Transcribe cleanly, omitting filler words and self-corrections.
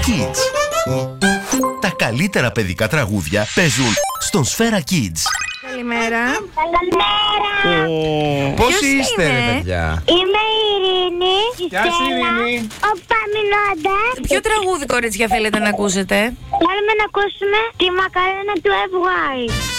Kids. Τα καλύτερα παιδικά τραγούδια παίζουν στον Σφαίρα Kids. Καλημέρα. Καλημέρα. Πώς Ποιος είστε, είναι? ρε παιδιά? Είμαι η Ειρήνη. Γεια σου, Ειρήνη. Ο Παμινώντας. Ποιο τραγούδι, κορίτσια, θέλετε να ακούσετε? Θέλουμε να ακούσουμε τη μακαρένα του FY.